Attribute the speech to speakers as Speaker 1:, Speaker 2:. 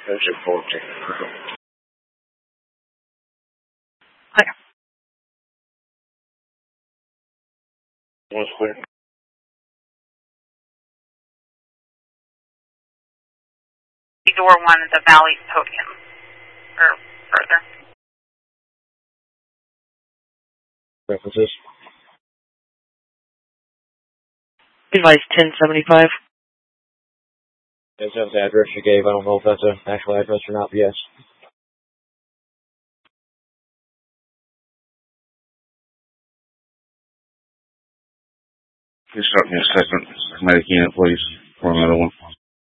Speaker 1: There's a 40.
Speaker 2: Hi.
Speaker 1: One's clear.
Speaker 2: Door 1 at the Valley Podium, or further.
Speaker 1: References?
Speaker 3: Device 1075.
Speaker 1: Yes, that was the address you gave. I don't know if that's an actual address or not, but yes. Just start me a second. Medic unit, please, for another one.